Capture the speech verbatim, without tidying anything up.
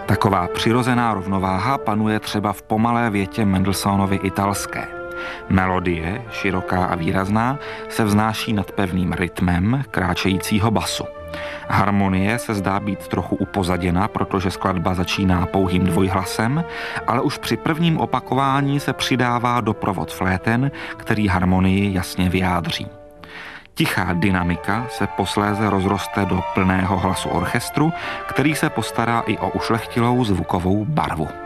Taková přirozená rovnováha panuje třeba v pomalé větě Mendelssohnovy italské. Melodie, široká a výrazná, se vznáší nad pevným rytmem kráčejícího basu. Harmonie se zdá být trochu upozaděna, protože skladba začíná pouhým dvojhlasem, ale už při prvním opakování se přidává doprovod fléten, který harmonii jasně vyjádří. Tichá dynamika se posléze rozroste do plného hlasu orchestru, který se postará i o ušlechtilou zvukovou barvu.